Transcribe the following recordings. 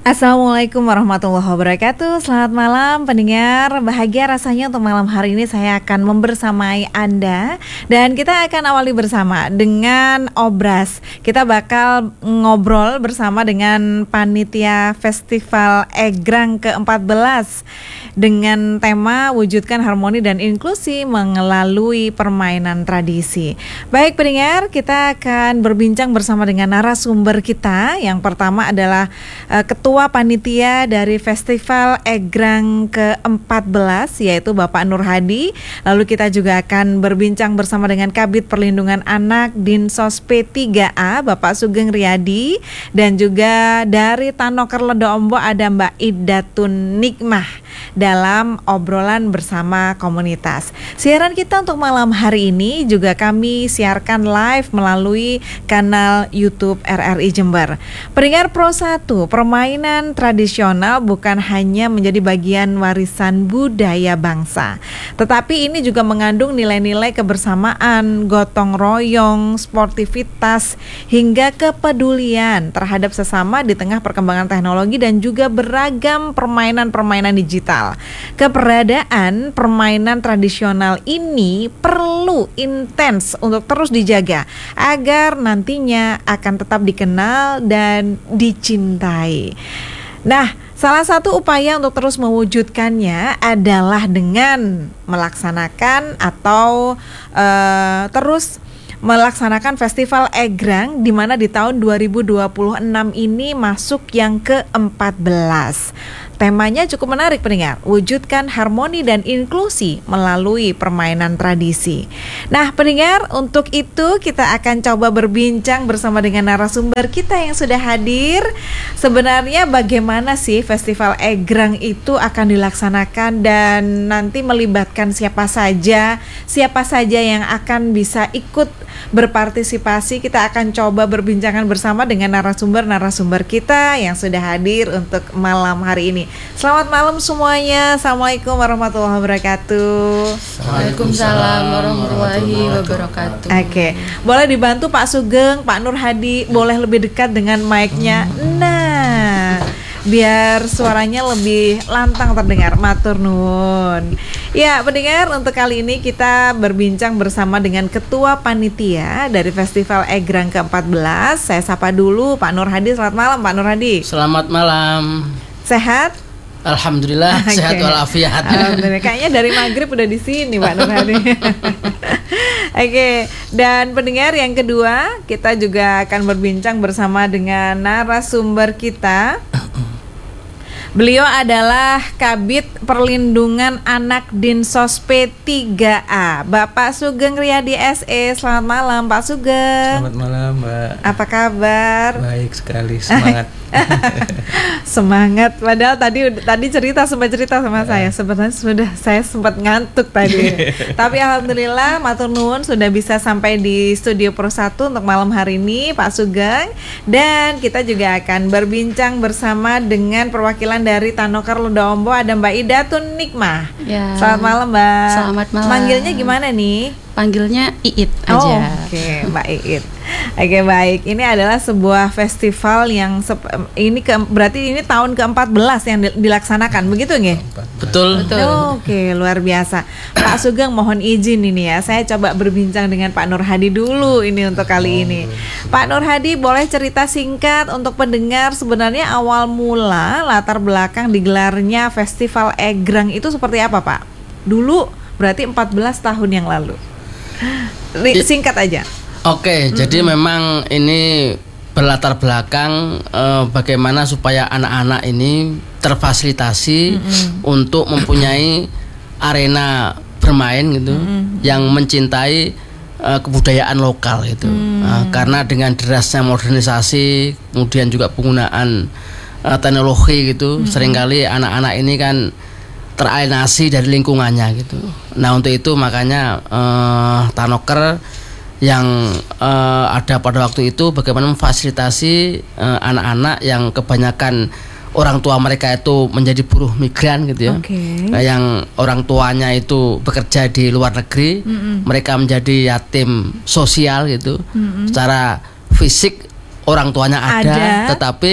Assalamualaikum warahmatullahi wabarakatuh. Selamat malam pendengar. Bahagia rasanya untuk malam hari ini saya akan membersamai Anda. Dan kita akan awali bersama dengan Obras. Kita bakal ngobrol bersama dengan Panitia Festival Egrang ke-14 dengan tema wujudkan harmoni dan inklusi melalui permainan tradisi. Baik pendengar, kita akan berbincang bersama dengan narasumber kita. Yang pertama adalah Ketua Panitia dari Festival Egrang ke-14 yaitu Bapak Nur Hadi. Lalu kita juga akan berbincang bersama dengan Kabid Perlindungan Anak Dinsos P3A Bapak Sugeng Riyadi. Dan juga dari Tanoker Ledo Ombo ada Mbak Idatun Nikmah dalam obrolan bersama komunitas. Siaran kita untuk malam hari ini juga kami siarkan live melalui kanal YouTube RRI Jember. Pendengar Pro 1, permainan tradisional bukan hanya menjadi bagian warisan budaya bangsa, tetapi ini juga mengandung nilai-nilai kebersamaan, gotong royong, sportivitas, hingga kepedulian terhadap sesama di tengah perkembangan teknologi dan juga beragam permainan-permainan digital. Keberadaan permainan tradisional ini perlu intens untuk terus dijaga agar nantinya akan tetap dikenal dan dicintai. Nah, salah satu upaya untuk terus mewujudkannya adalah dengan melaksanakan atau terus melaksanakan Festival Egrang di mana di tahun 2026 ini masuk yang ke-14. Temanya cukup menarik pendengar, wujudkan harmoni dan inklusi melalui permainan tradisi. Nah pendengar, untuk itu kita akan coba berbincang bersama dengan narasumber kita yang sudah hadir. Sebenarnya bagaimana sih Festival Egrang itu akan dilaksanakan dan nanti melibatkan siapa saja yang akan bisa ikut berpartisipasi. Kita akan coba berbincangkan bersama dengan narasumber kita yang sudah hadir untuk malam hari ini. Selamat malam semuanya. Assalamualaikum warahmatullahi wabarakatuh. Waalaikumsalam warahmatullahi wabarakatuh. Oke, boleh dibantu Pak Sugeng, Pak Nur Hadi, boleh lebih dekat dengan mic-nya. Nah, biar suaranya lebih lantang terdengar. Matur nuwun. Ya, pendengar, untuk kali ini kita berbincang bersama dengan Ketua Panitia dari Festival Egrang ke-14. Saya sapa dulu Pak Nur Hadi. Selamat malam Pak Nur Hadi. Selamat malam. Sehat? Alhamdulillah, sehat walafiat. Alhamdulillah. Kayaknya dari maghrib udah di sini Pak Nur Hadi. Oke, dan pendengar yang kedua, kita juga akan berbincang bersama dengan narasumber kita. Beliau adalah Kabid Perlindungan Anak Dinsos P3A Bapak Sugeng Riyadi SE. Selamat malam Pak Sugeng. Selamat malam Mbak. Apa kabar? Baik sekali, semangat. Semangat, padahal tadi cerita sama saya. Sebenarnya saya sempat ngantuk tadi. Tapi alhamdulillah matur nuwun sudah bisa sampai di studio Pro 1 untuk malam hari ini Pak Sugeng. Dan kita juga akan berbincang bersama dengan perwakilan dari Tanoker Ledo Ombo ada Mbak Idatun Nikmah. Ya. Selamat malam Mbak. Selamat malam. Manggilnya gimana nih? Panggilnya Iit aja. Oh, oke, Mbak Iit. Oke, baik. Ini adalah sebuah festival yang berarti ini tahun ke-14 yang dilaksanakan, begitu nggih? Betul. Oke, luar biasa. Pak Sugeng mohon izin ini ya. Saya coba berbincang dengan Pak Nur Hadi dulu ini untuk kali ini. Pak Nur Hadi, boleh cerita singkat untuk pendengar sebenarnya awal mula latar belakang digelarnya Festival Egrang itu seperti apa, Pak? Dulu berarti 14 tahun yang lalu. Singkat aja. Oke, jadi memang ini berlatar belakang bagaimana supaya anak-anak ini terfasilitasi untuk mempunyai arena bermain gitu, yang mencintai kebudayaan lokal gitu. Karena dengan derasnya modernisasi, kemudian juga penggunaan teknologi gitu, seringkali anak-anak ini kan teralienasi dari lingkungannya gitu. Nah untuk itu makanya Tanoker yang ada pada waktu itu bagaimana memfasilitasi anak-anak yang kebanyakan orang tua mereka itu menjadi buruh migran gitu ya. Yang orang tuanya itu bekerja di luar negeri, mereka menjadi yatim sosial gitu. Secara fisik orang tuanya ada, tetapi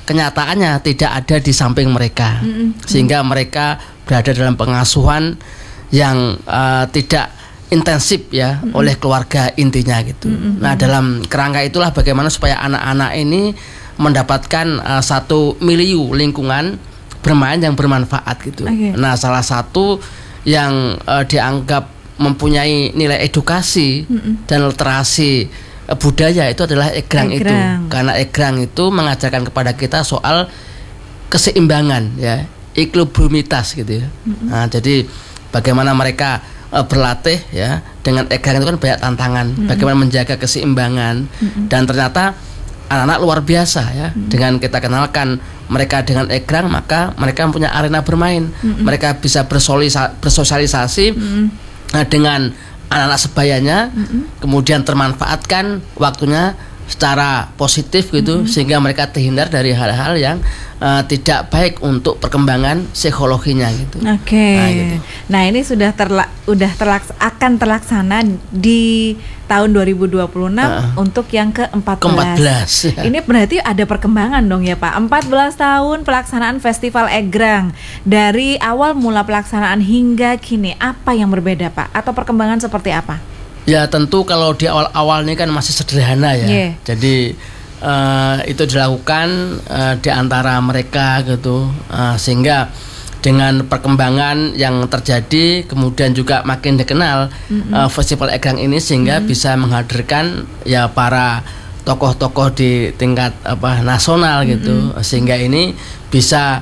kenyataannya tidak ada di samping mereka, sehingga mereka berada dalam pengasuhan yang tidak intensif ya oleh keluarga intinya gitu. Nah, dalam kerangka itulah bagaimana supaya anak-anak ini mendapatkan satu milieu lingkungan bermain yang bermanfaat gitu. Nah, salah satu yang dianggap mempunyai nilai edukasi dan literasi budaya itu adalah egrang itu, karena egrang itu mengajarkan kepada kita soal keseimbangan ya, equilibriumitas gitu ya. Nah, jadi bagaimana mereka berlatih ya dengan egrang itu kan banyak tantangan, bagaimana menjaga keseimbangan, dan ternyata anak-anak luar biasa ya. Dengan kita kenalkan mereka dengan egrang, maka mereka punya arena bermain, mereka bisa bersosialisasi dengan anak-anak sebayanya, kemudian termanfaatkan waktunya secara positif gitu, sehingga mereka terhindar dari hal-hal yang tidak baik untuk perkembangan psikologinya gitu. Nah, gitu. Nah, ini sudah akan terlaksana di tahun 2026 untuk yang ke-14. Ya. Ini berarti ada perkembangan dong ya Pak. 14 tahun pelaksanaan Festival Egrang. Dari awal mula pelaksanaan hingga kini, apa yang berbeda Pak? Atau perkembangan seperti apa? Ya, tentu kalau di awal-awal ini kan masih sederhana ya. Jadi itu dilakukan di antara mereka gitu, sehingga dengan perkembangan yang terjadi kemudian juga makin dikenal Festival Egrang ini, sehingga bisa menghadirkan ya para tokoh-tokoh di tingkat nasional gitu, sehingga ini bisa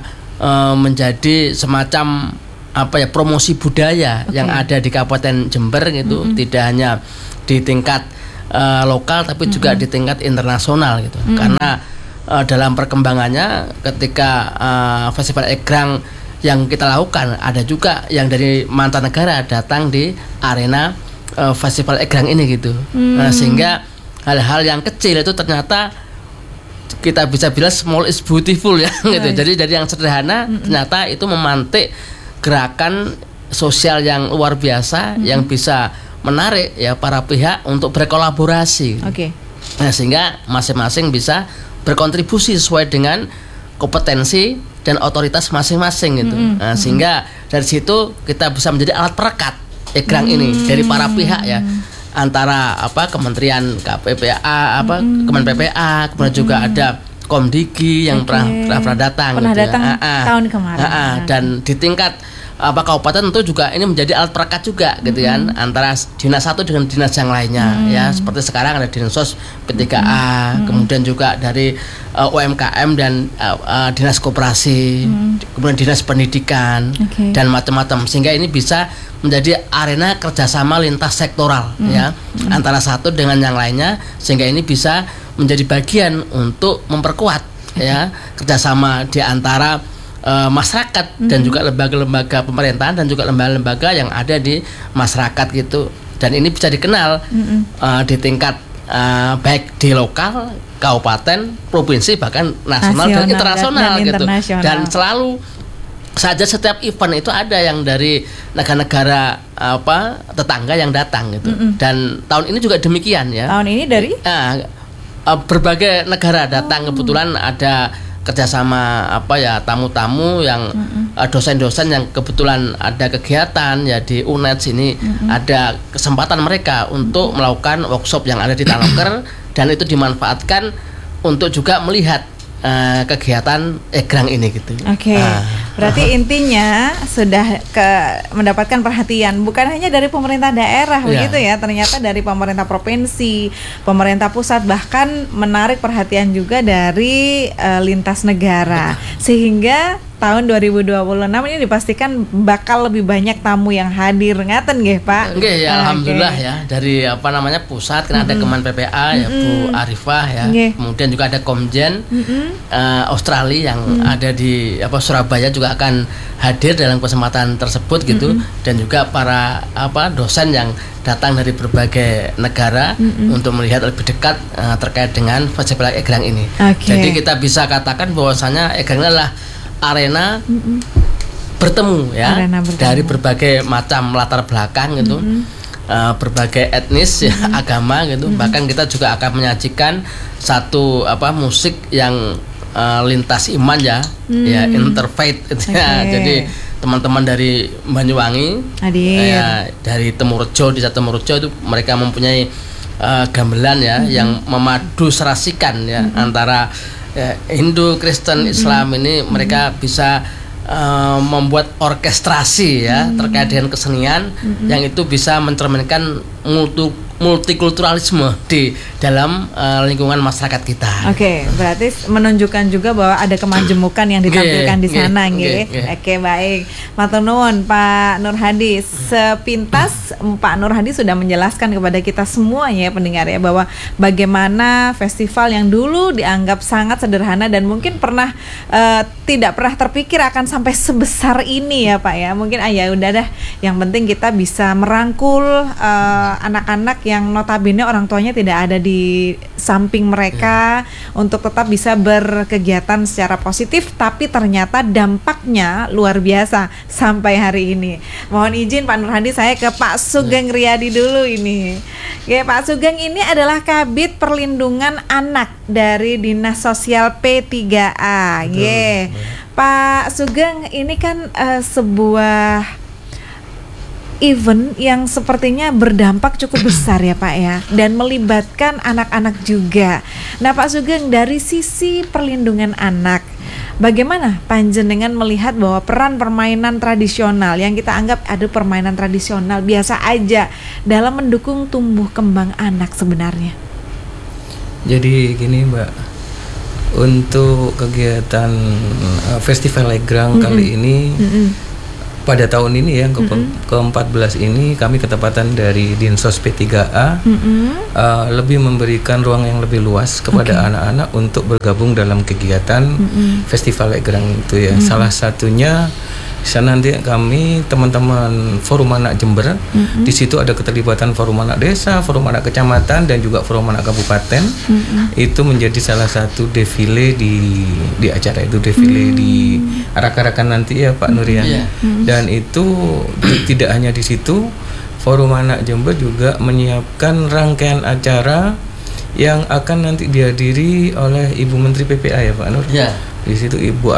menjadi semacam promosi budaya yang ada di Kabupaten Jember gitu, tidak hanya di tingkat lokal tapi juga di tingkat internasional gitu. Karena dalam perkembangannya ketika Festival Egrang yang kita lakukan, ada juga yang dari mancanegara datang di arena Festival Egrang ini gitu. Sehingga hal-hal yang kecil itu ternyata kita bisa bilang small is beautiful ya gitu. Jadi dari yang sederhana ternyata itu memantik gerakan sosial yang luar biasa yang bisa menarik ya para pihak untuk berkolaborasi. Nah, sehingga masing-masing bisa berkontribusi sesuai dengan kompetensi dan otoritas masing-masing gitu. Nah, sehingga dari situ kita bisa menjadi alat perekat egrang ini dari para pihak ya, antara Kementerian KPPA, Kemen PPA, kemudian juga ada Komdigi yang pernah datang gitu datang tahun kemarin. Dan di tingkat kabupaten tentu juga ini menjadi alat perekat juga gitu kan, antara dinas satu dengan dinas yang lainnya ya, seperti sekarang ada Dinsos P3A, kemudian juga dari UMKM dan dinas koperasi, kemudian dinas pendidikan dan macam-macam, sehingga ini bisa menjadi arena kerjasama lintas sektoral ya, antara satu dengan yang lainnya, sehingga ini bisa menjadi bagian untuk memperkuat ya kerjasama di antara masyarakat dan juga lembaga-lembaga pemerintahan dan juga lembaga-lembaga yang ada di masyarakat gitu, dan ini bisa dikenal di tingkat baik di lokal, kabupaten, provinsi, bahkan nasional dan internasional gitu. Dan selalu saja setiap event itu ada yang dari negara-negara tetangga yang datang gitu. Dan tahun ini juga demikian ya. Tahun ini dari berbagai negara datang, kebetulan ada kerjasama tamu-tamu yang dosen-dosen yang kebetulan ada kegiatan ya di UNED sini, ada kesempatan mereka untuk melakukan workshop yang ada di Tanoker, dan itu dimanfaatkan untuk juga melihat kegiatan egrang ini gitu. Berarti intinya sudah mendapatkan perhatian bukan hanya dari pemerintah daerah begitu ya, ternyata dari pemerintah provinsi, pemerintah pusat, bahkan menarik perhatian juga dari lintas negara, sehingga tahun 2026 ini dipastikan bakal lebih banyak tamu yang hadir, ngaten nggih Pak? Nggih ya, alhamdulillah ya, dari pusat kan ada Kemen PPA ya Bu Arifah ya, kemudian juga ada Komjen Australia yang ada di Surabaya juga akan hadir dalam kesempatan tersebut gitu, dan juga para dosen yang datang dari berbagai negara untuk melihat lebih dekat terkait dengan Festival Egrang ini. Jadi kita bisa katakan bahwasanya egrang adalah arena bertemu ya, dari berbagai macam latar belakang gitu, berbagai etnis ya, agama gitu. Bahkan kita juga akan menyajikan satu musik yang lintas iman ya, ya interfaith gitu ya. Jadi teman-teman dari Banyuwangi, dari Temurejo, di Temurejo itu mereka mempunyai gamelan ya yang memadu serasikan ya antara Hindu, Kristen, Islam ini mereka bisa membuat orkestrasi ya terkait dengan kesenian yang itu bisa mencerminkan multikulturalisme di dalam lingkungan masyarakat kita. Oke, berarti menunjukkan juga bahwa ada kemajemukan yang ditampilkan di sana, nggih. Oke, baik. Matur nuwun Pak Nur Hadi. Sepintas Pak Nur Hadi sudah menjelaskan kepada kita semua ya pendengar ya bahwa bagaimana festival yang dulu dianggap sangat sederhana dan mungkin tidak pernah terpikir akan sampai sebesar ini ya Pak ya. Mungkin ya udah dah, yang penting kita bisa merangkul anak-anak yang notabene orang tuanya tidak ada di samping mereka untuk tetap bisa berkegiatan secara positif, tapi ternyata dampaknya luar biasa sampai hari ini. Mohon izin Pak Nur Hadi, saya ke Pak Sugeng Riyadi dulu ini. Oke, Pak Sugeng ini adalah Kabid Perlindungan Anak dari Dinas Sosial P3A. Pak Sugeng, ini kan sebuah event yang sepertinya berdampak cukup besar ya Pak ya, dan melibatkan anak-anak juga. Nah Pak Sugeng, dari sisi perlindungan anak, bagaimana panjenengan melihat bahwa peran permainan tradisional yang kita anggap ada permainan tradisional biasa aja dalam mendukung tumbuh kembang anak sebenarnya? Jadi gini Mbak, untuk kegiatan Festival Egrang kali ini pada tahun ini ya ke-14 ini kami ketepatan dari Dinsos P3A lebih memberikan ruang yang lebih luas kepada anak-anak untuk bergabung dalam kegiatan Festival Egrang itu ya. Salah satunya sana nanti kami teman-teman Forum Anak Jember, di situ ada keterlibatan Forum Anak Desa, Forum Anak Kecamatan dan juga Forum Anak Kabupaten. Itu menjadi salah satu defile di acara itu, defile di arak-arakan nanti ya Pak Nurian. Dan itu tidak hanya di situ, Forum Anak Jember juga menyiapkan rangkaian acara yang akan nanti dihadiri oleh Ibu Menteri PPA ya Pak Nur. Di situ Ibu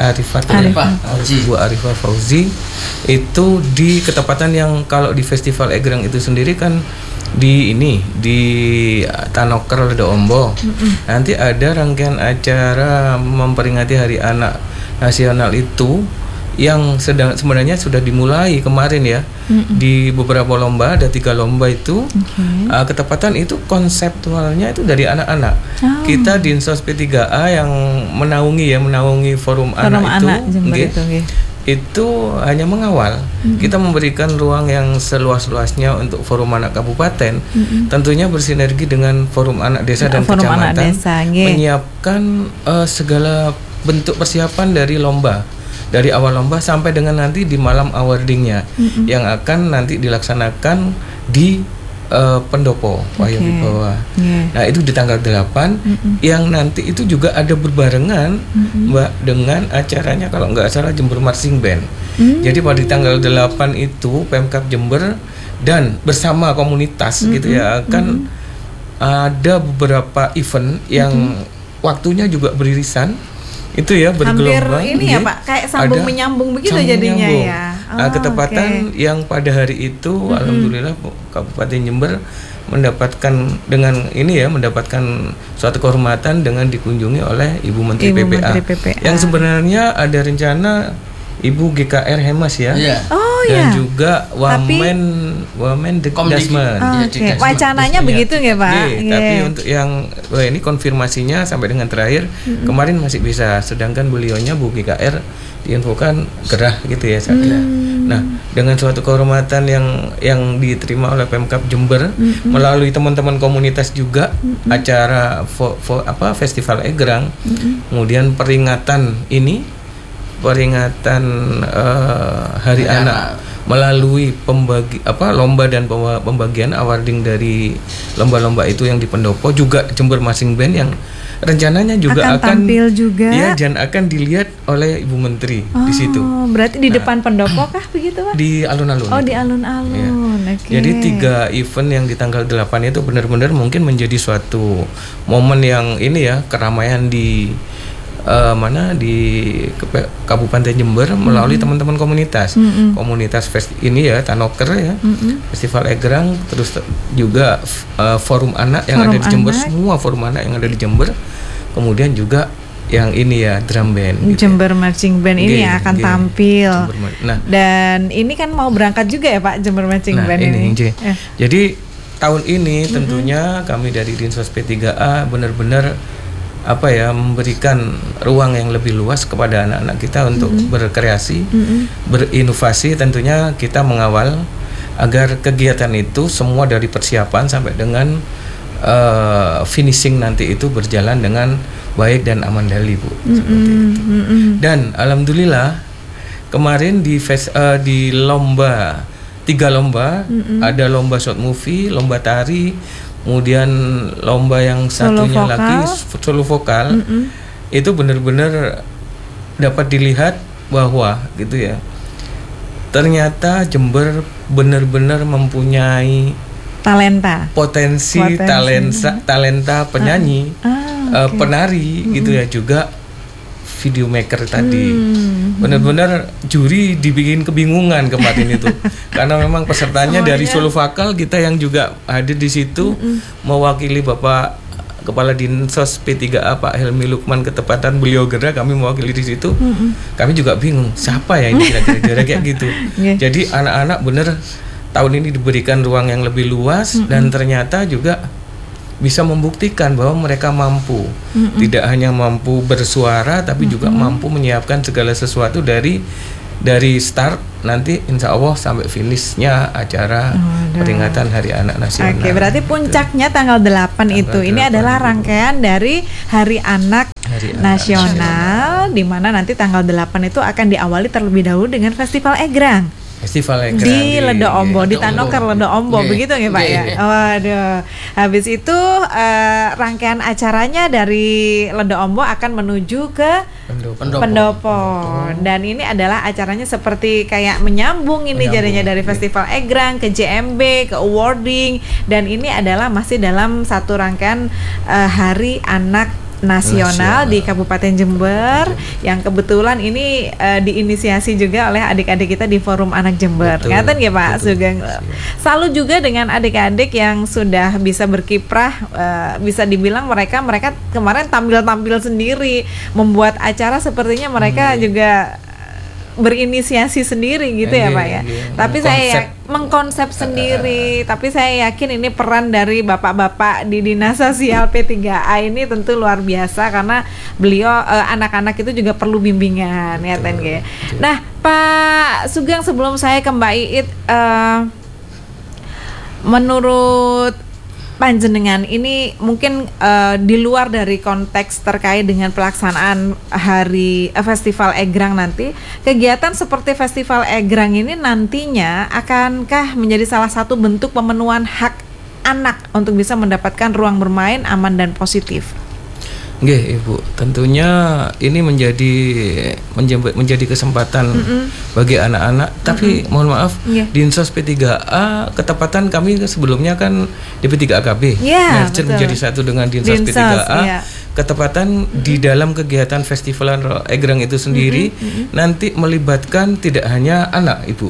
Arifah Fauzi itu di ketepatan yang kalau di Festival Egrang itu sendiri kan di Tanoker Ledo Ombo. Nanti ada rangkaian acara memperingati Hari Anak Nasional itu yang sebenarnya sudah dimulai kemarin ya. Di beberapa lomba, ada 3 lomba itu. Ketepatan itu konseptualnya itu dari anak-anak. Kita Dinsos P3A yang menaungi Forum Anak itu. Itu hanya mengawal. Kita memberikan ruang yang seluas-luasnya untuk Forum Anak Kabupaten. Tentunya bersinergi dengan Forum Anak Desa dan Kecamatan, menyiapkan segala bentuk persiapan dari lomba, dari awal lomba sampai dengan nanti di malam awardingnya yang akan nanti dilaksanakan di Pendopo Wayang Wibawa. Nah itu di tanggal 8 yang nanti itu juga ada berbarengan Mbak dengan acaranya kalau nggak salah Jember Marching Band. Jadi pada tanggal 8 itu Pemkab Jember dan bersama komunitas gitu ya akan ada beberapa event yang waktunya juga beririsan. Itu ya bergelombang. Hampir ini ya Pak, kayak sambung menyambung begitu jadinya ya. Ketepatan yang pada hari itu alhamdulillah Kabupaten Jember mendapatkan mendapatkan suatu kehormatan dengan dikunjungi oleh Ibu Menteri PPA. Yang sebenarnya ada rencana Ibu GKR Hemas ya. Dan juga Wamen Dekdasmen. Wacananya begitu nggak Pak? Tapi untuk yang ini konfirmasinya sampai dengan terakhir kemarin masih bisa, sedangkan beliaunya Bu GKR diinfokan gerah gitu ya saat ini. Nah, dengan suatu kehormatan yang diterima oleh Pemkab Jember melalui teman-teman komunitas juga, acara Festival Egrang, kemudian peringatan Hari Anak melalui lomba dan pembagian awarding dari lomba-lomba itu yang di Pendopo, juga Jember Marching Band yang rencananya juga akan tampil juga ya, dan akan dilihat oleh Ibu Menteri di situ. Berarti di depan Pendopo kah begitu Pak? Di alun-alun. Di alun-alun. Ya. Jadi 3 event yang di tanggal 8 itu benar-benar mungkin menjadi suatu momen yang ini ya, keramaian di mana di Kabupaten Jember melalui teman-teman komunitas. Komunitas ini ya Tanoker ya. Festival Egrang, terus juga forum anak yang Forum ada di Jember, anak. semua forum anak yang ada di Jember. Kemudian juga yang ini ya drum band gitu. Jember Marching Band ini Nggih, akan nggih. tampil. Nah, Dan ini kan mau berangkat juga ya Pak, Jember Marching Band ini. Nggih. Jadi tahun ini tentunya kami dari Dinsos P3A benar-benar memberikan ruang yang lebih luas kepada anak-anak kita untuk berkreasi, berinovasi. Tentunya kita mengawal agar kegiatan itu semua dari persiapan sampai dengan finishing nanti itu berjalan dengan baik dan aman dali, Bu. Seperti itu. Dan alhamdulillah kemarin di lomba 3 lomba, ada lomba short movie, lomba tari, kemudian lomba yang satunya Solo lagi vokal. solo vokal. Itu benar-benar dapat dilihat bahwa gitu ya. Ternyata Jember benar-benar mempunyai Talenta. potensi. talenta penyanyi, penari gitu ya, juga video maker tadi. Benar-benar juri dibikin kebingungan kemarin itu. Karena memang pesertanya dari solo vokal kita yang juga hadir di situ mewakili Bapak Kepala Dinsos P3A Pak Helmi Lukman, ketepatan beliau gerak, kami mewakili di situ. Kami juga bingung siapa ya ini kira-kira kayak gitu. Jadi anak-anak bener tahun ini diberikan ruang yang lebih luas dan ternyata juga bisa membuktikan bahwa mereka mampu, tidak hanya mampu bersuara tapi juga mampu menyiapkan segala sesuatu dari start nanti insya Allah sampai finishnya acara peringatan Hari Anak Nasional. Oke, berarti puncaknya tanggal 8 itu. Ini 8 adalah itu. rangkaian dari Hari Anak Hari Anak Nasional, di mana nanti tanggal 8 itu akan diawali terlebih dahulu dengan Festival Egrang. Festival Egrang Di Ledo Ombo, di Ledo Tanoker Ombo. Ledo Ombo, Nggih, begitu ya Pak ya? nggih. Waduh, habis itu rangkaian acaranya dari Ledo Ombo akan menuju ke Pendopo. Dan ini adalah acaranya seperti kayak menyambung ini jadinya dari Festival Egrang ke JMB, ke awarding, dan ini adalah masih dalam satu rangkaian Hari Anak Nasional di Kabupaten Jember yang kebetulan ini diinisiasi juga oleh adik-adik kita di Forum Anak Jember. Betul, Ngaten ya Pak betul. Sugeng. Salut juga dengan adik-adik yang sudah bisa berkiprah, bisa dibilang mereka kemarin tampil sendiri, membuat acara sepertinya mereka juga berinisiasi sendiri gitu ya Pak ya. Tapi saya mengkonsep sendiri. Tapi saya yakin ini peran dari bapak-bapak di Dinas Sosial P3A ini tentu luar biasa karena beliau anak-anak itu juga perlu bimbingan ya Tenge. Nah Pak Sugeng, sebelum saya ke Mbak Iit, menurut panjenengan ini mungkin di luar dari konteks terkait dengan pelaksanaan hari Festival Egrang nanti, kegiatan seperti Festival Egrang ini nantinya akankah menjadi salah satu bentuk pemenuhan hak anak untuk bisa mendapatkan ruang bermain aman dan positif? Nggih, Ibu. Tentunya ini menjadi kesempatan bagi anak-anak. Tapi mohon maaf, Dinsos P3A ketepatan kami sebelumnya kan di P3AKB. Merger menjadi satu dengan Dinsos P3A. Ketepatan di dalam kegiatan Festival Egrang itu sendiri nanti melibatkan tidak hanya anak, Ibu.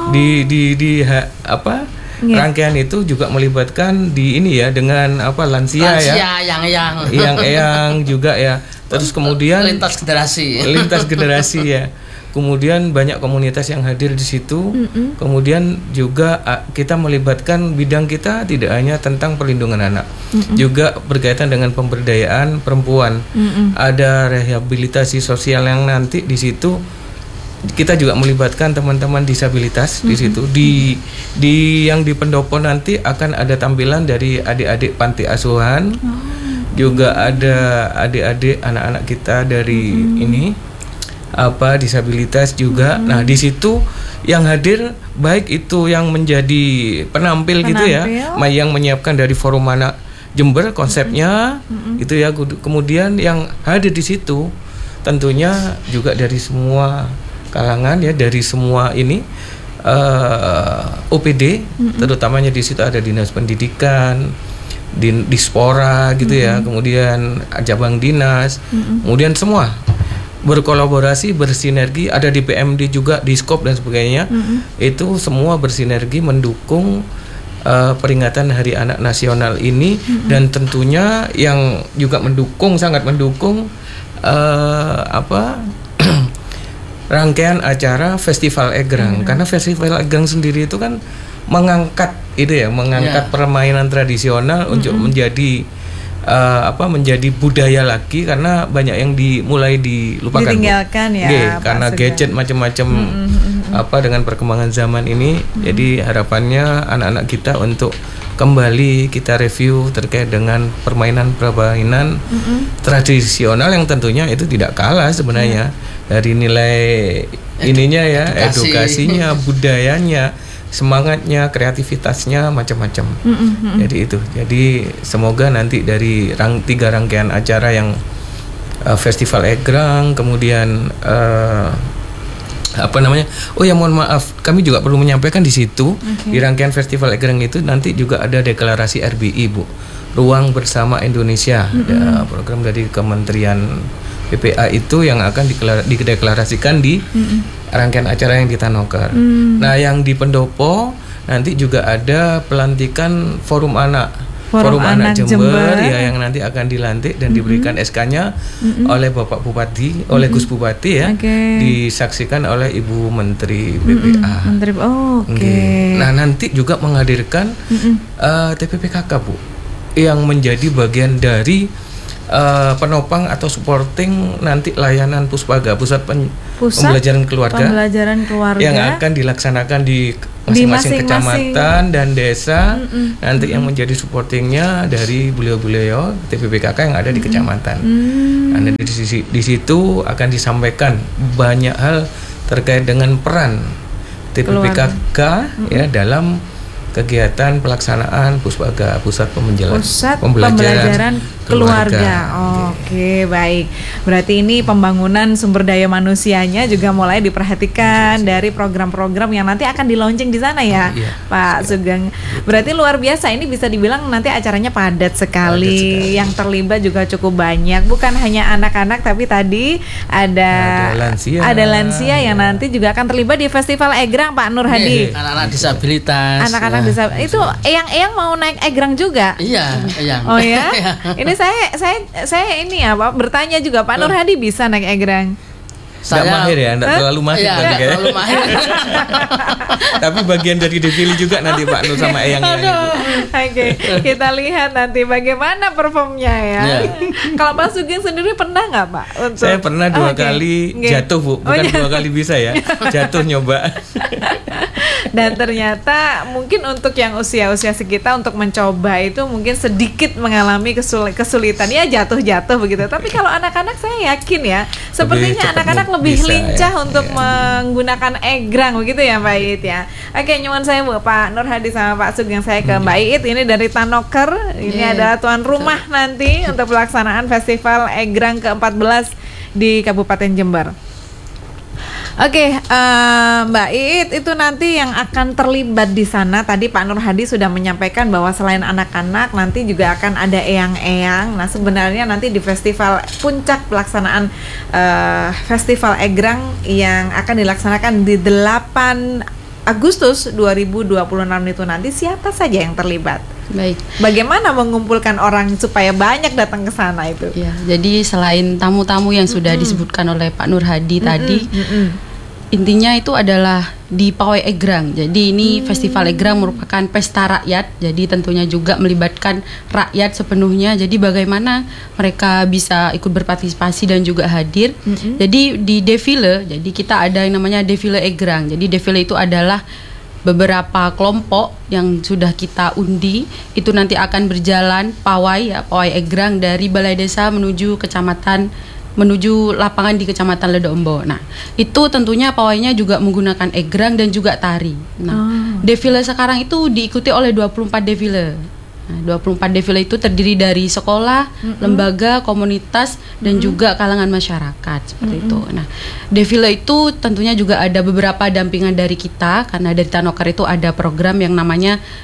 Rangkaian itu juga melibatkan di ini ya dengan lansia ya. Yang juga ya. Terus kemudian lintas generasi ya. Kemudian banyak komunitas yang hadir di situ. Kemudian juga kita melibatkan bidang kita tidak hanya tentang perlindungan anak, juga berkaitan dengan pemberdayaan perempuan. Ada rehabilitasi sosial yang nanti di situ kita juga melibatkan teman-teman disabilitas di situ. Di yang di Pendopo nanti akan ada tampilan dari adik-adik panti asuhan. Juga ada adik-adik anak-anak kita dari disabilitas juga. Nah, di situ yang hadir baik itu yang menjadi penampil gitu ya, yang menyiapkan dari Forum Anak Jember konsepnya itu ya. Kemudian yang hadir di situ tentunya juga dari semua kalangan ya, dari semua ini OPD, terutamanya di situ ada Dinas Pendidikan, Dispora gitu ya, kemudian cabang dinas, kemudian semua berkolaborasi, bersinergi, ada di PMD juga, di Skop dan sebagainya. Itu semua bersinergi mendukung peringatan Hari Anak Nasional ini, dan tentunya yang juga sangat mendukung rangkaian acara Festival Egrang, karena Festival Egrang sendiri itu kan mengangkat permainan tradisional untuk menjadi menjadi budaya lagi, karena banyak yang mulai dilupakan, ditinggalkan ya, karena gadget macam-macam dengan perkembangan zaman ini. Jadi harapannya anak-anak kita untuk kembali kita review terkait dengan permainan tradisional yang tentunya itu tidak kalah sebenarnya dari nilai ininya ya, edukasinya, budayanya, semangatnya, kreativitasnya, macam-macam. Jadi itu. Jadi semoga nanti dari 3 rangkaian acara yang Festival Egrang, kemudian mohon maaf, kami juga perlu menyampaikan di situ, di rangkaian Festival Egrang itu nanti juga ada deklarasi RBI, Bu. Ruang Bersama Indonesia. Ada program dari Kementerian PPA itu yang akan dideklarasikan di rangkaian acara yang di Tanoker. Nah, yang di Pendopo nanti juga ada pelantikan Forum Anak Jember ya, yang nanti akan dilantik dan diberikan SK-nya oleh Bapak Bupati, oleh Gus Bupati ya, disaksikan oleh Ibu Menteri PPA. Nah, nanti juga menghadirkan TPPKK, Bu, yang menjadi bagian dari penopang atau supporting nanti layanan Puspaga, Pusat Pembelajaran Keluarga yang akan dilaksanakan di masing-masing kecamatan dan desa. Nanti yang menjadi supportingnya dari beliau-beliau TPPKK yang ada di kecamatan. Nah, di situ akan disampaikan banyak hal terkait dengan peran TPPKK ya dalam kegiatan pelaksanaan Puspaga, Pusat Pembelajaran Keluarga. Oke, baik. Berarti ini pembangunan sumber daya manusianya juga mulai diperhatikan dari program-program yang nanti akan di-launching di sana ya, Pak Sugeng. Berarti luar biasa, ini bisa dibilang nanti acaranya padat sekali. Yang terlibat juga cukup banyak, bukan hanya anak-anak tapi tadi ada lansia yang nanti juga akan terlibat di Festival Egrang, Pak Nur Hadi. Anak-anak disabilitas. Anak-anak disabilitas. Itu eyang-eyang mau naik Egrang juga? Iya, eyang. Oh ya? Ini saya ini ya, Pak, bertanya juga, Pak Nur Hadi bisa naik Egrang? Saya mahir ya, enggak terlalu mahir. Iya, terlalu mahir. Tapi bagian dari defile juga nanti Pak Nur sama eyangnya. Oke, kita lihat nanti bagaimana performnya ya. Kalau Pak Sugeng sendiri pernah nggak, Pak? Saya pernah 2 kali jatuh, Bu. Bukan 2 kali bisa ya. Jatuh nyoba. Dan ternyata mungkin untuk yang usia-usia sekitar untuk mencoba itu mungkin sedikit mengalami kesulitan ya, jatuh-jatuh begitu. Tapi kalau anak-anak saya yakin ya, sepertinya anak-anak lebih lincah untuk menggunakan Egrang begitu ya, Mbak Iit ya. Oke, nyuwun saya, Bu, Pak Nur Hadi sama Pak Sugeng, saya ke Mbak Iit. Ini dari Tanoker. Ini adalah tuan rumah nanti untuk pelaksanaan Festival Egrang ke-14 di Kabupaten Jember. Oke, Mbak Iit, itu nanti yang akan terlibat di sana. Tadi Pak Nur Hadi sudah menyampaikan bahwa selain anak-anak nanti juga akan ada eyang-eyang. Nah, sebenarnya nanti di festival puncak pelaksanaan Festival Egrang yang akan dilaksanakan di 8 Agustus 2026 itu nanti siapa saja yang terlibat? Baik. Bagaimana mengumpulkan orang supaya banyak datang ke sana itu? Ya, jadi selain tamu-tamu yang sudah disebutkan oleh Pak Nur Hadi tadi, intinya itu adalah di Pawai Egrang. Jadi ini Festival Egrang merupakan pesta rakyat. Jadi tentunya juga melibatkan rakyat sepenuhnya. Jadi bagaimana mereka bisa ikut berpartisipasi dan juga hadir. Jadi di defile, jadi kita ada yang namanya defile Egrang. Jadi defile itu adalah beberapa kelompok yang sudah kita undi, itu nanti akan berjalan pawai Egrang dari Balai Desa menuju lapangan di Kecamatan Ledombo. Nah, itu tentunya pawainya juga menggunakan Egrang dan juga tari. Nah, defile sekarang itu diikuti oleh 24 defile. Nah, 24 defile itu terdiri dari sekolah, lembaga, komunitas, dan juga kalangan masyarakat seperti itu. Nah, defile itu tentunya juga ada beberapa dampingan dari kita, karena dari Tanoker itu ada program yang namanya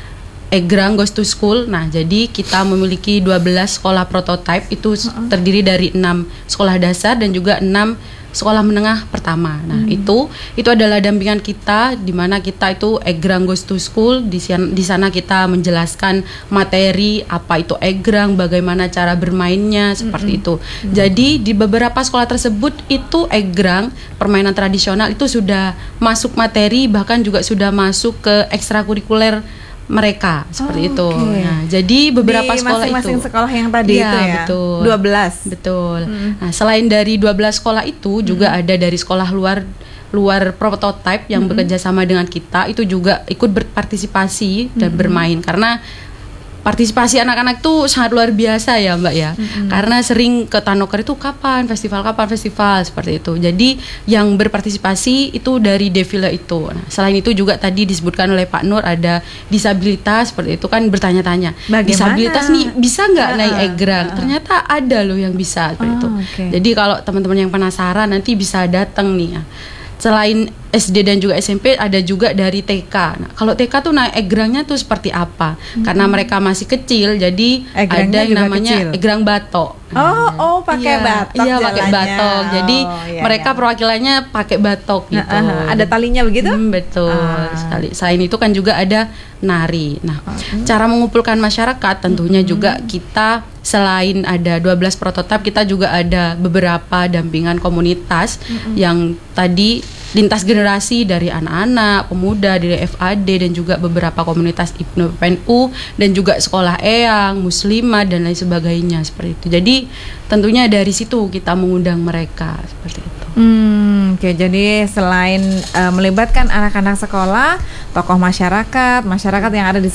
Egrang Goes to School. Nah, jadi kita memiliki 12 sekolah prototipe, itu terdiri dari 6 sekolah dasar dan juga 6 sekolah menengah pertama. Nah, itu adalah dampingan kita, di mana kita itu Egrang Goes to School. Di sana kita menjelaskan materi apa itu Egrang, bagaimana cara bermainnya, seperti itu. Jadi di beberapa sekolah tersebut itu Egrang, permainan tradisional itu sudah masuk materi, bahkan juga sudah masuk ke ekstrakurikuler mereka, seperti itu. Nah, jadi beberapa di sekolah masing-masing itu. sekolah yang tadi Iya, itu ya. betul. 12. Betul. Nah, selain dari 12 sekolah itu juga ada dari sekolah luar prototipe yang bekerja sama dengan kita, itu juga ikut berpartisipasi dan bermain, karena partisipasi anak-anak itu sangat luar biasa ya Mbak ya. Karena sering ke Tanoker itu kapan festival seperti itu. Jadi yang berpartisipasi itu dari defile itu. Nah, selain itu juga tadi disebutkan oleh Pak Nur ada disabilitas, seperti itu kan bertanya-tanya. Bagaimana? Disabilitas nih bisa nggak naik Egrang? Ternyata ada loh yang bisa, seperti itu. Okay. Jadi kalau teman-teman yang penasaran nanti bisa datang nih ya. Selain SD dan juga SMP ada juga dari TK. Nah, kalau TK tuh naik Egrangnya tuh seperti apa? Karena mereka masih kecil, jadi Egrangnya ada yang juga namanya kecil. Egrang batok. Pakai batok. Iya, pakai jalannya. batok. Jadi iya, mereka iya. perwakilannya pakai batok gitu. Ada talinya begitu? Betul sekali. Selain itu kan juga ada nari. Nah, cara mengumpulkan masyarakat tentunya juga kita selain ada 12 prototipe, kita juga ada beberapa dampingan komunitas yang tadi lintas generasi dari anak-anak, pemuda, dari FAD dan juga beberapa komunitas IPNU PNU dan juga sekolah eyang, muslimah dan lain sebagainya, seperti itu. Jadi tentunya dari situ kita mengundang mereka, seperti itu. Oke, jadi selain melibatkan anak-anak sekolah, tokoh masyarakat yang ada di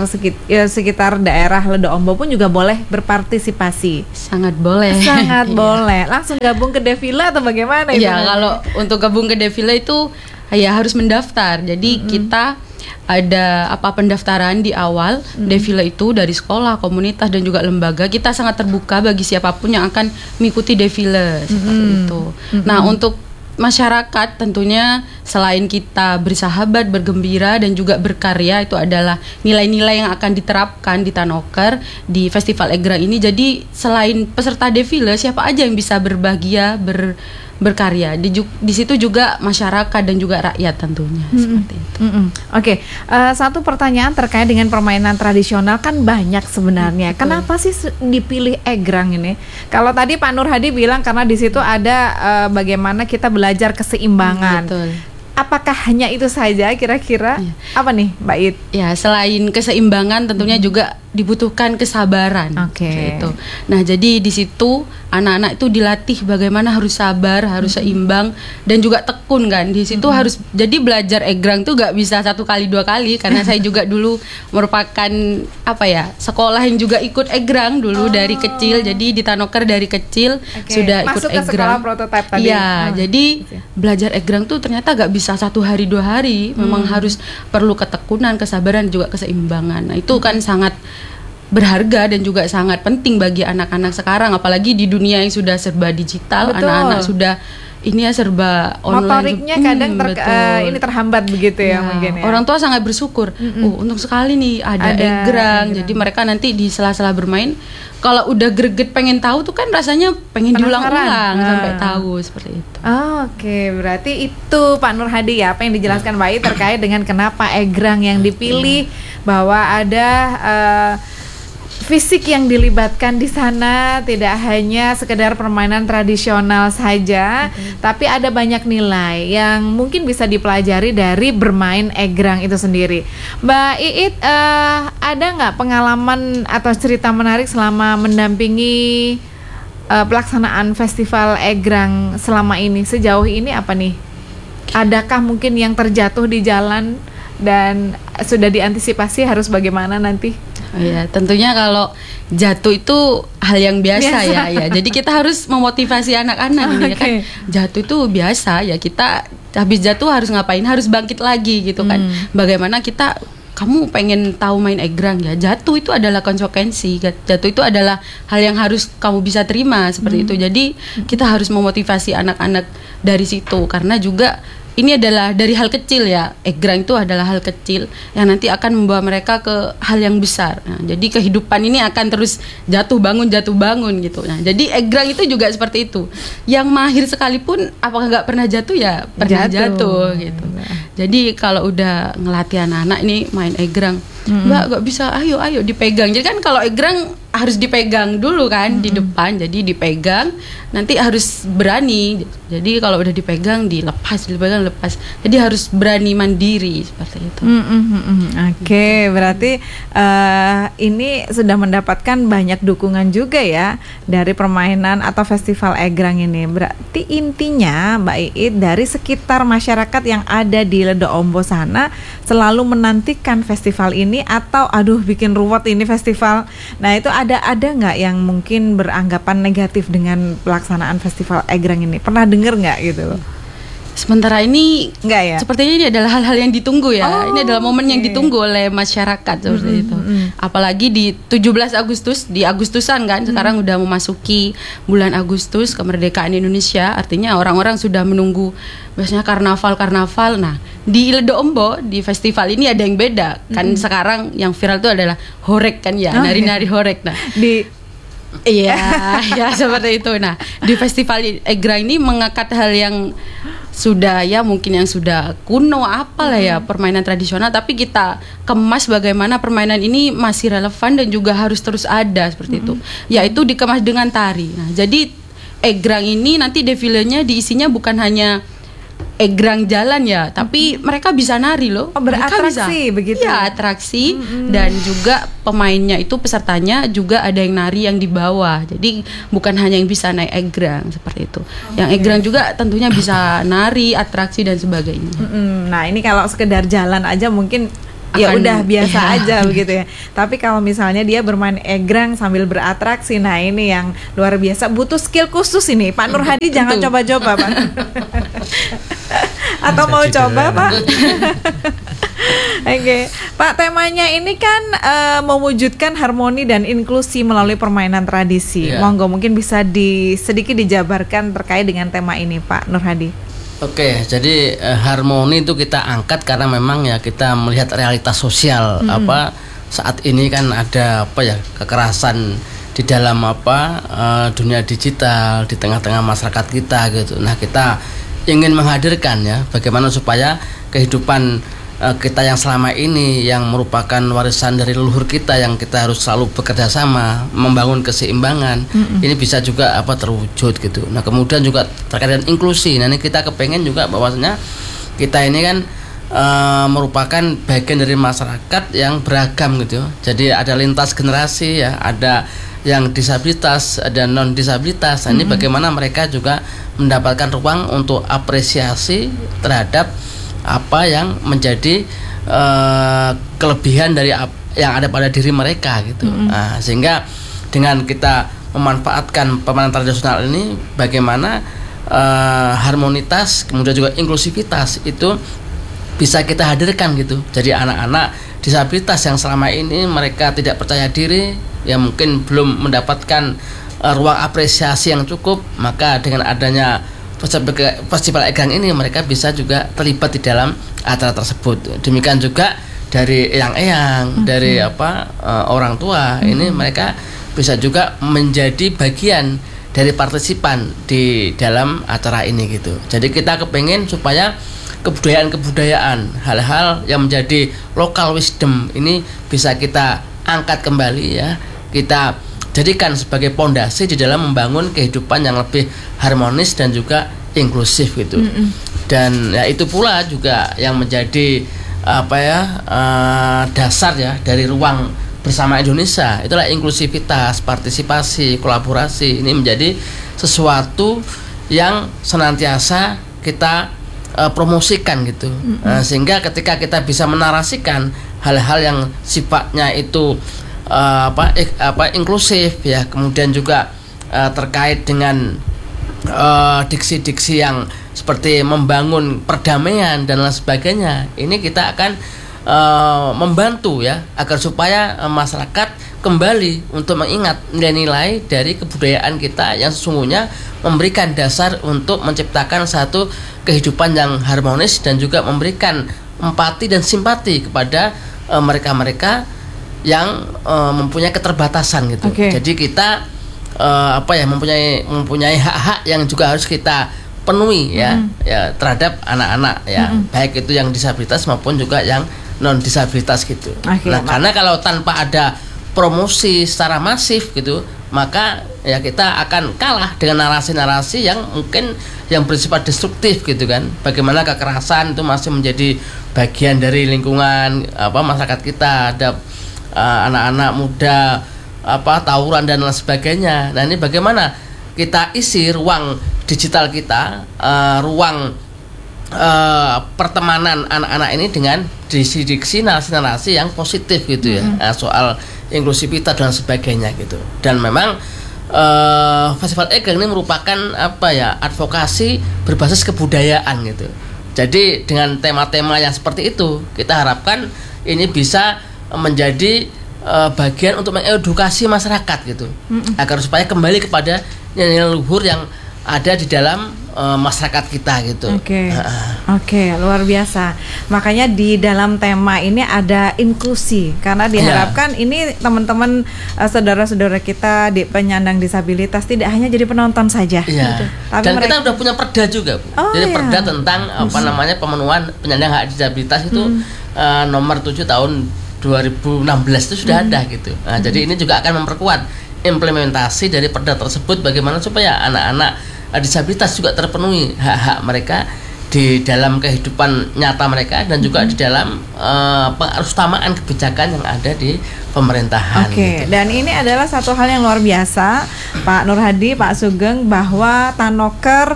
sekitar daerah Ledo Ombo pun juga boleh berpartisipasi. Sangat boleh. Sangat boleh. Langsung gabung ke defile atau bagaimana itu? Ya, kalau untuk gabung ke defile itu ya harus mendaftar. Jadi kita ada pendaftaran di awal defile itu dari sekolah, komunitas dan juga lembaga. Kita sangat terbuka bagi siapapun yang akan mengikuti defile, seperti itu. Nah, untuk masyarakat tentunya selain kita bersahabat, bergembira dan juga berkarya, itu adalah nilai-nilai yang akan diterapkan di Tanoker di Festival Egrang ini. Jadi selain peserta defile, siapa aja yang bisa berbahagia, berkarya. Di situ juga masyarakat dan juga rakyat tentunya, seperti itu. Oke, satu pertanyaan terkait dengan permainan tradisional kan banyak sebenarnya. Kenapa sih dipilih Egrang ini? Kalau tadi Pak Nur Hadi bilang karena di situ ada bagaimana kita belajar keseimbangan. Betul. Apakah hanya itu saja kira-kira? Iya. Apa nih, Mbak It? Ya, selain keseimbangan tentunya juga dibutuhkan kesabaran. Oke. Gitu. Nah, jadi di situ anak-anak itu dilatih bagaimana harus sabar, harus seimbang dan juga tekun kan. Di situ harus jadi belajar Egrang tuh gak bisa 1 kali 2 kali karena saya juga dulu merupakan sekolah yang juga ikut Egrang dulu dari kecil. Jadi di Tanoker dari kecil sudah Masuk ikut ke Egrang. sekolah prototipe tadi. Iya, jadi belajar Egrang tuh ternyata gak bisa 1 hari 2 hari. Memang harus perlu ketekunan, kesabaran juga keseimbangan. Nah, itu kan sangat berharga dan juga sangat penting bagi anak-anak sekarang, apalagi di dunia yang sudah serba digital. Betul. Anak-anak sudah ini ya serba online. Motoriknya kadang ini terhambat begitu ya mungkin ya. Orang tua sangat bersyukur. Untuk sekali nih ada Egrang. Jadi mereka nanti di sela-sela bermain kalau udah greget pengen tahu tuh kan rasanya pengen diulang-ulang sampai tahu, seperti itu. Oke, berarti itu Pak Nur Hadi ya, apa yang dijelaskan Mbak It terkait dengan kenapa Egrang yang dipilih, bahwa ada fisik yang dilibatkan di sana, tidak hanya sekedar permainan tradisional saja, tapi ada banyak nilai yang mungkin bisa dipelajari dari bermain Egrang itu sendiri. Mbak Iit, ada nggak pengalaman atau cerita menarik selama mendampingi pelaksanaan Festival Egrang selama ini? Sejauh ini apa nih? Adakah mungkin yang terjatuh di jalan dan sudah diantisipasi harus bagaimana nanti? Ya, tentunya kalau jatuh itu hal yang biasa. Ya. Jadi kita harus memotivasi anak-anak ini ya kan. Jatuh itu biasa ya, kita habis jatuh harus ngapain? Harus bangkit lagi gitu kan. Bagaimana kamu pengen tahu main Egrang ya, jatuh itu adalah konsekuensi, jatuh itu adalah hal yang harus kamu bisa terima, seperti itu. Jadi kita harus memotivasi anak-anak dari situ, karena juga ini adalah dari hal kecil ya. Egrang itu adalah hal kecil yang nanti akan membawa mereka ke hal yang besar. Nah, jadi kehidupan ini akan terus jatuh bangun gitu. Nah, jadi egrang itu juga seperti itu. Yang mahir sekalipun apakah nggak pernah jatuh ya pernah jatuh gitu. Jadi kalau udah ngelatih anak-anak ini main egrang, Mbak nggak bisa, ayo dipegang. Jadi kan kalau egrang harus dipegang dulu kan di depan, jadi dipegang, nanti harus berani. Jadi kalau udah dipegang lepas. Jadi harus berani mandiri seperti itu. Oke, berarti ini sudah mendapatkan banyak dukungan juga ya dari permainan atau festival egrang ini. Berarti intinya Mbak Iit dari sekitar masyarakat yang ada di Ledo Ombo sana selalu menantikan festival ini atau aduh bikin ruwet ini festival. Nah itu ada nggak yang mungkin beranggapan negatif dengan pelaksanaan festival egrang ini? Pernah dengar nggak gitu? Sementara ini enggak ya? Sepertinya ini adalah hal-hal yang ditunggu ya. Ini adalah momen yang ditunggu oleh masyarakat seperti itu. Apalagi di 17 Agustus, di Agustusan kan, sekarang udah memasuki bulan Agustus kemerdekaan Indonesia. Artinya orang-orang sudah menunggu biasanya karnaval. Nah, di Ledo Ombo di festival ini ada yang beda. Kan sekarang yang viral itu adalah horek kan ya, nari-nari horek. Nah, Iya, seperti itu. Nah, di festival egrang ini mengangkat hal yang sudah ya mungkin yang sudah kuno apalah ya permainan tradisional, tapi kita kemas bagaimana permainan ini masih relevan dan juga harus terus ada seperti itu. Yaitu dikemas dengan tari. Nah, jadi egrang ini nanti defilenya diisinya bukan hanya egrang jalan ya, tapi mereka bisa nari loh. Beratraksi begitu. Ya, atraksi dan juga pemainnya itu pesertanya juga ada yang nari yang di bawah. Jadi bukan hanya yang bisa naik egrang seperti itu. Yang egrang juga tentunya bisa nari, atraksi dan sebagainya. Nah, ini kalau sekedar jalan aja mungkin ya udah biasa aja begitu ya. Tapi kalau misalnya dia bermain egrang sambil beratraksi, nah ini yang luar biasa, butuh skill khusus ini. Pak Nur Hadi jangan coba-coba, Pak. Atau mau coba, Pak? Oke, Pak, temanya ini kan mewujudkan harmoni dan inklusi melalui permainan tradisi. Monggo mungkin bisa sedikit dijabarkan terkait dengan tema ini, Pak Nur Hadi. Oke, jadi harmoni itu kita angkat karena memang ya kita melihat realitas sosial saat ini kan ada kekerasan di dalam dunia digital di tengah-tengah masyarakat kita gitu. Nah, kita ingin menghadirkan ya bagaimana supaya kehidupan kita yang selama ini yang merupakan warisan dari leluhur kita yang kita harus selalu bekerja sama membangun keseimbangan ini bisa juga terwujud gitu. Nah, kemudian juga terkait dengan inklusi. Nah, ini kita kepengen juga bahwasanya kita ini kan merupakan bagian dari masyarakat yang beragam gitu. Jadi ada lintas generasi ya, ada yang disabilitas, ada non disabilitas. Nah, ini bagaimana mereka juga mendapatkan ruang untuk apresiasi terhadap apa yang menjadi kelebihan dari yang ada pada diri mereka gitu. Nah, sehingga dengan kita memanfaatkan permainan tradisional ini, bagaimana harmonitas kemudian juga inklusivitas itu bisa kita hadirkan gitu. Jadi anak-anak disabilitas yang selama ini mereka tidak percaya diri, yang mungkin belum mendapatkan ruang apresiasi yang cukup, maka dengan adanya festival egrang ini mereka bisa juga terlibat di dalam acara tersebut. Demikian juga dari eyang-eyang, dari orang tua, ini mereka bisa juga menjadi bagian dari partisipan di dalam acara ini gitu. Jadi kita kepengen supaya kebudayaan-kebudayaan, hal-hal yang menjadi local wisdom ini bisa kita angkat kembali ya. Kita jadikan sebagai pondasi di dalam membangun kehidupan yang lebih harmonis dan juga inklusif gitu. Dan ya itu pula juga yang menjadi dasar ya dari ruang bersama Indonesia. Itulah inklusivitas, partisipasi, kolaborasi. Ini menjadi sesuatu yang senantiasa kita promosikan gitu. Sehingga ketika kita bisa menarasikan hal-hal yang sifatnya itu inklusif ya, kemudian juga terkait dengan diksi-diksi yang seperti membangun perdamaian dan lain sebagainya, ini kita akan membantu ya agar supaya masyarakat kembali untuk mengingat nilai-nilai dari kebudayaan kita yang sesungguhnya memberikan dasar untuk menciptakan satu kehidupan yang harmonis dan juga memberikan empati dan simpati kepada mereka-mereka yang mempunyai keterbatasan gitu. Jadi kita mempunyai hak-hak yang juga harus kita penuhi ya terhadap anak-anak ya, baik itu yang disabilitas maupun juga yang non disabilitas gitu. Nah, karena kalau tanpa ada promosi secara masif gitu, maka ya kita akan kalah dengan narasi-narasi yang mungkin yang bersifat destruktif gitu kan. Bagaimana kekerasan itu masih menjadi bagian dari lingkungan masyarakat kita, ada anak-anak muda tawuran dan lain sebagainya. Nah, ini bagaimana kita isi ruang digital kita, ruang pertemanan anak-anak ini dengan diksi narasi-narasi yang positif gitu ya, soal inklusivitas dan sebagainya gitu. Dan memang Festival Egrang ini merupakan advokasi berbasis kebudayaan gitu. Jadi dengan tema-tema yang seperti itu, kita harapkan ini bisa menjadi bagian untuk mengedukasi masyarakat gitu, agar supaya kembali kepada nilai luhur yang ada di dalam masyarakat kita gitu. Oke, luar biasa. Makanya di dalam tema ini ada inklusi, karena diharapkan ini teman-teman saudara-saudara kita di penyandang disabilitas tidak hanya jadi penonton saja. Gitu. Tapi dan kita udah punya perda juga, Bu. Jadi perda tentang pemenuhan penyandang hak disabilitas itu nomor 7 tahun 2016 itu sudah ada gitu. Nah, jadi ini juga akan memperkuat implementasi dari perda tersebut, bagaimana supaya anak-anak disabilitas juga terpenuhi hak-hak mereka di dalam kehidupan nyata mereka dan juga di dalam pengutamaan kebijakan yang ada di pemerintahan. Gitu. Dan ini adalah satu hal yang luar biasa, Pak Nur Hadi, Pak Sugeng, bahwa Tanoker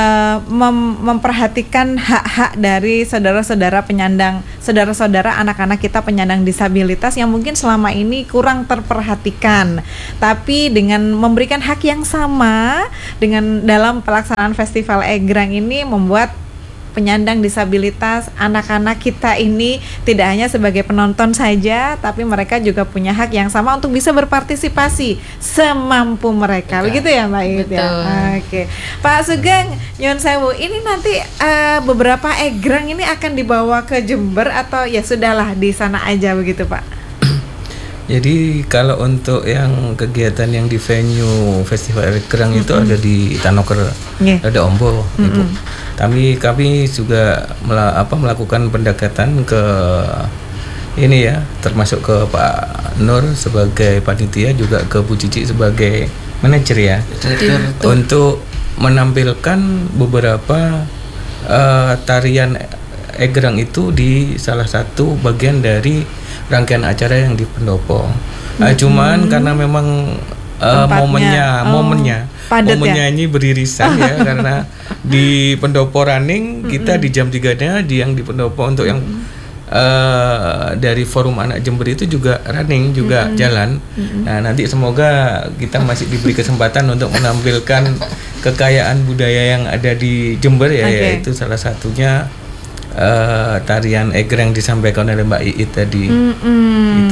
memperhatikan hak-hak dari saudara-saudara penyandang, saudara-saudara anak-anak kita penyandang disabilitas yang mungkin selama ini kurang terperhatikan. Tapi dengan memberikan hak yang sama dengan dalam pelaksanaan Festival Egrang ini membuat penyandang disabilitas, anak-anak kita ini tidak hanya sebagai penonton saja, tapi mereka juga punya hak yang sama untuk bisa berpartisipasi semampu mereka. Begitu ya, Mbak Iit ya. Pak Sugeng, nyun sewu, ini nanti beberapa egrang ini akan dibawa ke Jember atau ya sudahlah di sana aja begitu, Pak? Jadi kalau untuk yang kegiatan yang di venue Festival Egrang itu ada di Tanoker, ada Ombo, Ibu. Kami juga melakukan pendekatan ke ini ya, termasuk ke Pak Nur sebagai panitia, juga ke Bu Cici sebagai manajer ya, untuk menampilkan beberapa tarian Egrang itu di salah satu bagian dari rangkaian acara yang di pendopo. Cuman karena memang momennya ini beririsan ya, karena di pendopo running kita di jam 3-nya, yang di pendopo untuk yang dari Forum Anak Jember itu juga running juga jalan. Nah, nanti semoga kita masih diberi kesempatan untuk menampilkan kekayaan budaya yang ada di Jember ya, yaitu salah satunya tarian Egrang disampaikan oleh Mbak Iit tadi. Gitu.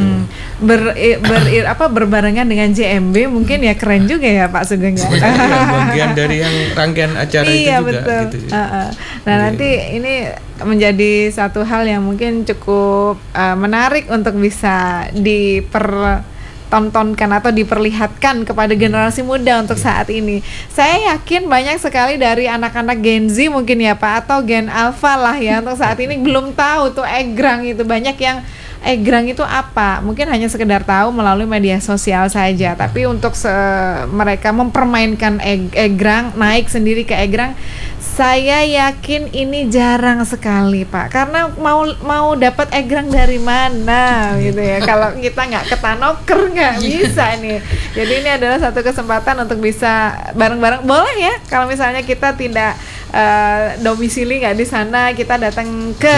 Berbarengan dengan JMB mungkin ya, keren juga ya Pak Sugeng ya. Bagian dari yang rangkaian acara itu juga. Betul. Gitu. Nah, nanti ini menjadi satu hal yang mungkin cukup menarik untuk bisa dipertontonkan atau diperlihatkan kepada generasi muda untuk saat ini. Saya yakin banyak sekali dari anak-anak Gen Z mungkin ya Pak, atau Gen Alpha lah ya, untuk saat ini belum tahu tuh Egrang itu. Banyak yang Egrang itu apa, mungkin hanya sekedar tahu melalui media sosial saja. Tapi untuk mereka mempermainkan Egrang, naik sendiri ke Egrang, saya yakin ini jarang sekali Pak. Karena mau dapat Egrang dari mana gitu ya. Kalau kita nggak ke Tanoker nggak bisa nih. Jadi ini adalah satu kesempatan untuk bisa bareng-bareng. Boleh ya kalau misalnya kita tidak domisili nggak di sana, kita datang ke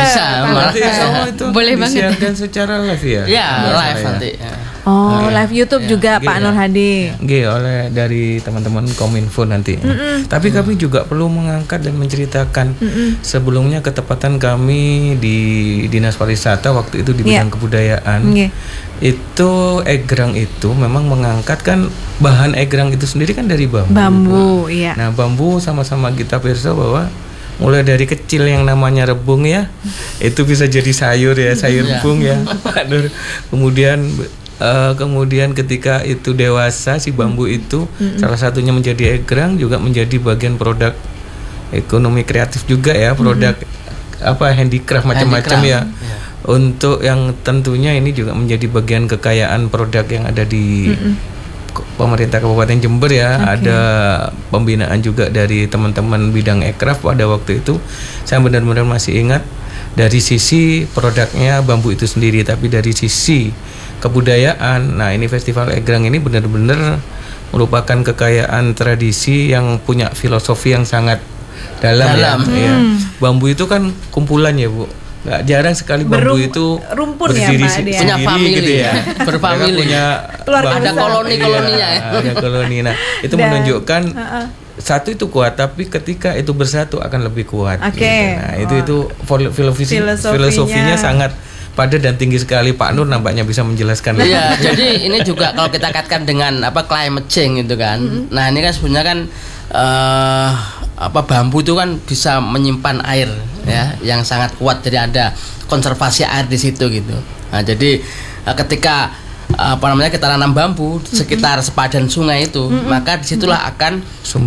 itu boleh banget disiarkan secara live ya. Ya, live nanti. Live YouTube juga Pak Nur Hadi. Oleh dari teman-teman Kominfo nanti. Tapi kami juga perlu mengangkat dan menceritakan sebelumnya ketepatan kami di Dinas Pariwisata waktu itu di bidang kebudayaan. Itu egrang itu memang mengangkat kan bahan egrang itu sendiri kan dari bambu. Bambu, iya. Nah, bambu sama-sama kita perso bahwa mulai dari kecil yang namanya rebung ya, itu bisa jadi sayur ya, sayur rebung ya, Pak Nur. Kemudian ketika itu dewasa si bambu itu salah satunya menjadi egrang, juga menjadi bagian produk ekonomi kreatif juga ya, produk handicraft macam-macam ya. Untuk yang tentunya ini juga menjadi bagian kekayaan produk yang ada di pemerintah Kabupaten Jember ya. Ada pembinaan juga dari teman-teman bidang ekraf pada waktu itu. Saya benar-benar masih ingat dari sisi produknya bambu itu sendiri, tapi dari sisi kebudayaan. Nah, ini Festival Egrang ini benar-benar merupakan kekayaan tradisi yang punya filosofi yang sangat dalam. Ya. Bambu itu kan kumpulan ya, Bu. Nggak jarang sekali bambu itu rumpun berdiri ya, Pak, punya famili gitu ya. Berfamili. Punya ada koloni-koloninya. Ada koloni. Nah, itu menunjukkan satu itu kuat, tapi ketika itu bersatu akan lebih kuat. Gitu. Nah, itu filosofinya sangat padat dan tinggi sekali. Pak Nur nampaknya bisa menjelaskan. Iya, jadi ini juga kalau kita kaitkan dengan climate change gitu kan. Nah, ini kan sebenarnya kan bambu itu kan bisa menyimpan air ya yang sangat kuat, jadi ada konservasi air di situ gitu. Nah, jadi ketika kita tanam bambu di sekitar sepadan sungai itu, maka disitulah akan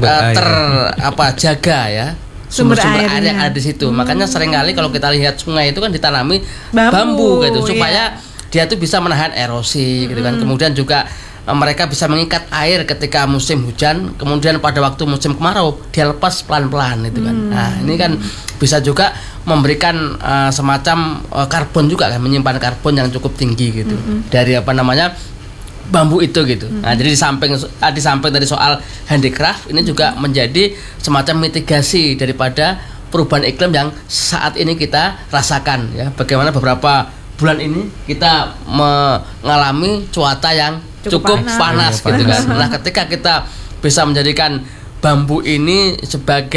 jaga ya sumber air yang ada di situ. Makanya seringkali kalau kita lihat sungai itu kan ditanami bambu gitu supaya dia tuh bisa menahan erosi gitu kan. Kemudian juga mereka bisa mengikat air ketika musim hujan, kemudian pada waktu musim kemarau dia lepas pelan-pelan itu kan. Nah, ini kan bisa juga memberikan semacam karbon juga kan, menyimpan karbon yang cukup tinggi gitu dari bambu itu gitu. Nah, jadi di samping dari soal handicraft, ini juga menjadi semacam mitigasi daripada perubahan iklim yang saat ini kita rasakan ya. Bagaimana beberapa bulan ini kita mengalami cuaca yang cukup panas gitu kan. Nah, ketika kita bisa menjadikan bambu ini sebagai